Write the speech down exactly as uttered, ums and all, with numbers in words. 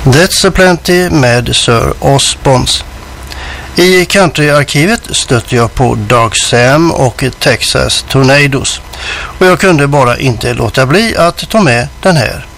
That's a Plenty med Sir Osborns. I countryarkivet stötte jag på Doug Sam och Texas Tornadoes och jag kunde bara inte låta bli att ta med den här.